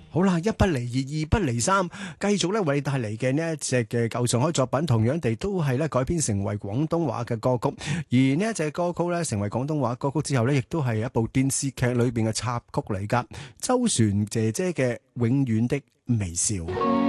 好啦，一不離二，二不離三，繼續咧為你帶嚟嘅呢一隻嘅舊上海作品，同樣地都係咧改編成為廣東話嘅歌曲。而呢一隻歌曲咧成為廣東話歌曲之後咧，亦都係一部電視劇裏邊嘅插曲嚟噶。周璇姐姐嘅《永遠的微笑》。